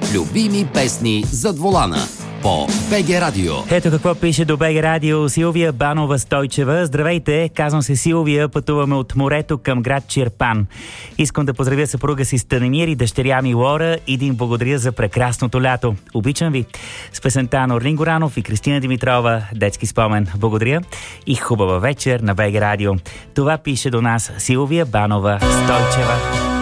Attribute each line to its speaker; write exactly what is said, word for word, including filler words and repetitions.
Speaker 1: Любими песни зад волана по БГ Радио.
Speaker 2: Ето какво пише до БГ Радио Силвия Банова Стойчева. Здравейте, казвам се Силвия, пътуваме от морето към град Чирпан. Искам да поздравя съпруга си Станимир и дъщеря ми Лора и да им благодаря за прекрасното лято. Обичам ви. С песента на Орлин Горанов и Кристина Димитрова, детски спомен. Благодаря и хубава вечер на БГ Радио. Това пише до нас Силвия Банова Стойчева.